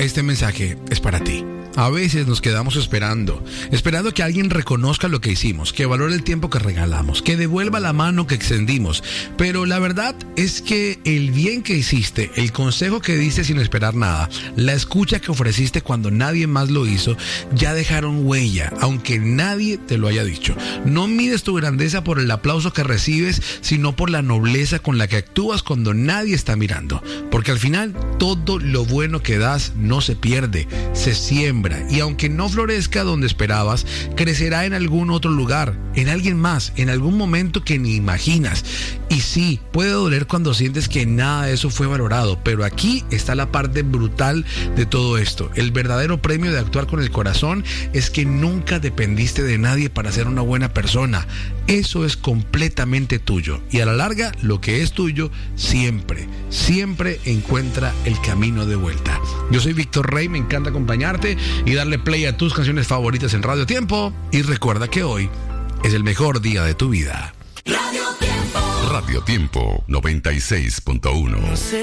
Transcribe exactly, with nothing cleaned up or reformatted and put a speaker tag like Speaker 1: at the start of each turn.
Speaker 1: este mensaje es para ti. A veces nos quedamos esperando, esperando que alguien reconozca lo que hicimos, que valore el tiempo que regalamos, que devuelva la mano que extendimos. Pero la verdad es que el bien que hiciste, el consejo que diste sin esperar nada, la escucha que ofreciste cuando nadie más lo hizo, ya dejaron huella, aunque nadie te lo haya dicho. No mides tu grandeza por el aplauso que recibes, sino por la nobleza con la que actúas cuando nadie está mirando. Porque al final, todo lo bueno que das no se pierde, se siembra. Y aunque no florezca donde esperabas, crecerá en algún otro lugar, en alguien más, en algún momento que ni imaginas. Y sí, puede doler cuando sientes que nada de eso fue valorado, pero aquí está la parte brutal de todo esto. El verdadero premio de actuar con el corazón es que nunca dependiste de nadie para ser una buena persona. Eso es completamente tuyo. Y a la larga, lo que es tuyo siempre, siempre encuentra el camino de vuelta. Yo soy Víctor Rey, me encanta acompañarte y darle play a tus canciones favoritas en Radio Tiempo. Y recuerda que hoy es el mejor día de tu vida.
Speaker 2: Radio Tiempo. Radio Tiempo noventa y seis punto uno.